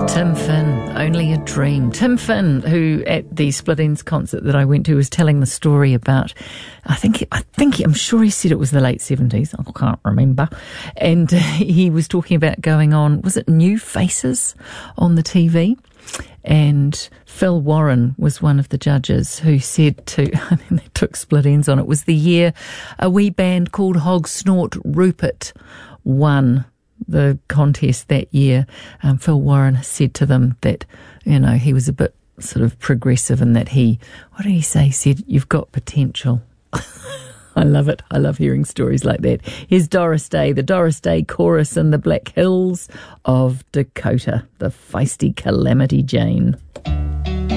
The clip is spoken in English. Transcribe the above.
Tim Finn, Only a Dream. Tim Finn, who at the Split Enz concert that I went to was telling the story about, I'm sure he said it was the late 70s, I can't remember, and he was talking about going on, was it New Faces on the TV? And Phil Warren was one of the judges who said to, I mean, they took Split Enz on, it was the year a wee band called Hog Snort Rupert won the contest that year. Phil Warren said to them that, you know, he was a bit sort of progressive and that what did he say? He said, you've got potential. I love it. I love hearing stories like that. Here's Doris Day, the Doris Day Chorus in the Black Hills of Dakota, the feisty Calamity Jane.